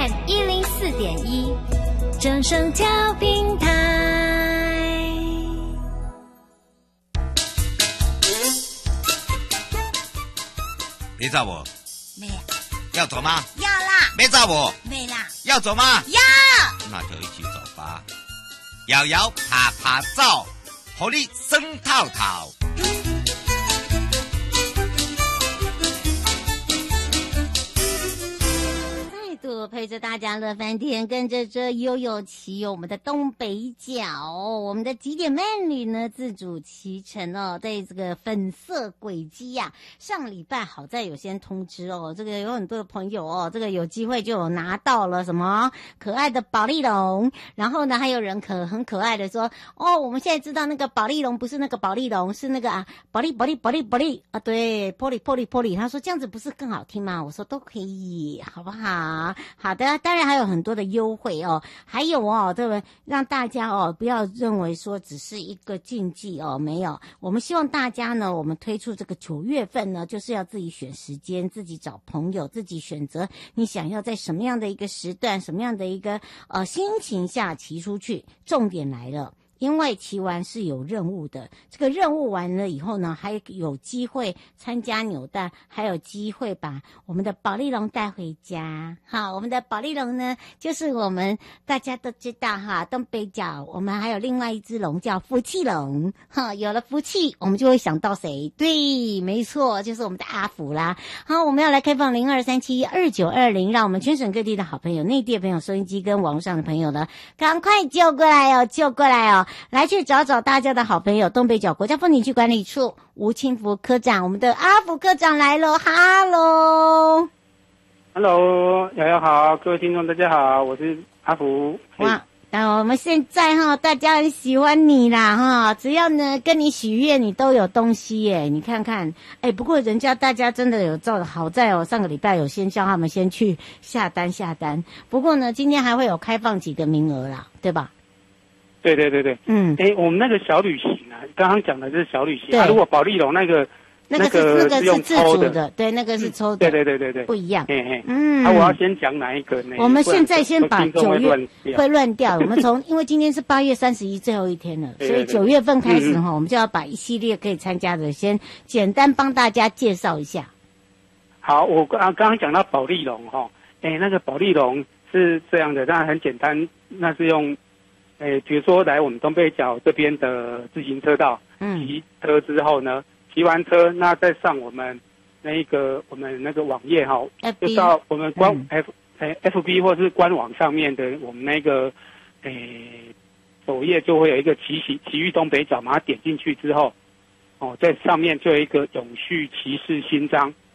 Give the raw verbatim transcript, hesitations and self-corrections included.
M 一零四点一，正声调平台。 你找我？ 没有。 要走吗？ 要啦。 没找我？ 没啦。 要走吗？ 要。 那就一起走吧。摇摇爬爬走，互你生套套。 陪着大家乐翻天，跟着这悠悠骑游我们的东北角，我们的极点慢旅呢自主骑乘哦，在这个粉色轨迹呀、啊。上礼拜好在有先通知哦，这个有很多的朋友哦，这个有机会就有拿到了什么可爱的保利龙，然后呢还有人可很可爱的说哦，我们现在知道那个保利龙不是那个保利龙，是那个啊保利保利保利保利啊，对，玻璃玻璃玻璃，他说这样子不是更好听吗？我说都可以，好不好？好的，当然还有很多的优惠哦，还有哦，这个让大家哦不要认为说只是一个竞技哦，没有，我们希望大家呢，我们推出这个九月份呢，就是要自己选时间，自己找朋友，自己选择你想要在什么样的一个时段，什么样的一个呃心情下骑出去。重点来了。因为骑完是有任务的，这个任务完了以后呢，还有机会参加扭蛋，还有机会把我们的保利龙带回家。好，我们的保利龙呢，就是我们大家都知道哈，东北角我们还有另外一只龙叫福气龙。哈，有了福气，我们就会想到谁？对，没错，就是我们的阿福啦。好，我们要来开放零二三七二九二零，让我们全省各地的好朋友、内地的朋友、收音机跟网络上的朋友呢，赶快救过来哦，救过来哦！来去找找大家的好朋友，东北角国家风景区管理处吴清福科长，我们的阿福科长来喽，哈喽 ，Hello， 瑶瑶好，各位听众大家好，我是阿福。 哇，那我们现在哈，大家很喜欢你啦哈，只要呢跟你许愿，你都有东西耶，你看看，哎，不过人家大家真的有照，好在哦，上个礼拜有先叫他们先去下单下单，不过呢，今天还会有开放几个名额啦，对吧？ 对对对对， 嗯， 哎，我们那个小旅行啊，刚刚讲的是小旅行，啊、如果保利龙那个那个是那个是自主的，对，那个是抽的， 对对对对对， 不一样， 嘿嘿， 嗯， 啊，我要先讲哪一个呢？ 我们现在先把九月会乱掉，我们从因为今天是八月三十一最后一天了，所以九月份开始哈，我们就要把一系列可以参加的先简单帮大家介绍一下。 好，我刚刚刚讲到保利龙哈，哎，那个保利龙是这样的，当然很简单，那是用。诶，比如说来我们东北角这边的自行车道，嗯，骑车之后呢，骑完车，那再上我们那个我们那个网页哈，就到我们官、嗯、F 诶 F B 或是官网上面的我们那个诶首页就会有一个骑行骑域东北角，把它点进去之后，哦，在上面就有一个永续骑士勋章。